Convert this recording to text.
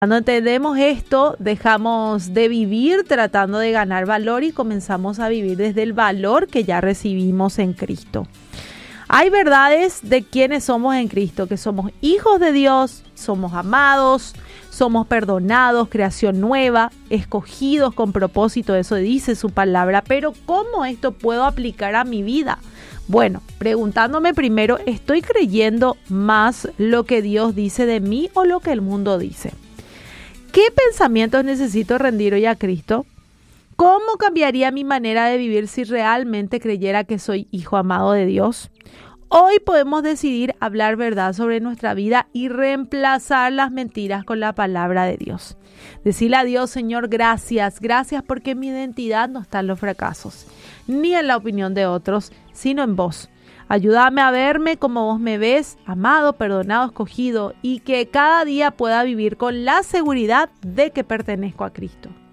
Cuando entendemos esto, dejamos de vivir tratando de ganar valor y comenzamos a vivir desde el valor que ya recibimos en Cristo. Hay verdades de quiénes somos en Cristo, que somos hijos de Dios, somos amados, somos perdonados, creación nueva, escogidos con propósito, eso dice su palabra. Pero ¿cómo esto puedo aplicar a mi vida? Bueno, preguntándome primero, ¿estoy creyendo más lo que Dios dice de mí o lo que el mundo dice? ¿Qué pensamientos necesito rendir hoy a Cristo? ¿Cómo cambiaría mi manera de vivir si realmente creyera que soy hijo amado de Dios? Hoy podemos decidir hablar verdad sobre nuestra vida y reemplazar las mentiras con la palabra de Dios. Decirle a Dios, Señor, gracias porque mi identidad no está en los fracasos, ni en la opinión de otros, sino en vos. Ayúdame a verme como vos me ves, amado, perdonado, escogido, y que cada día pueda vivir con la seguridad de que pertenezco a Cristo.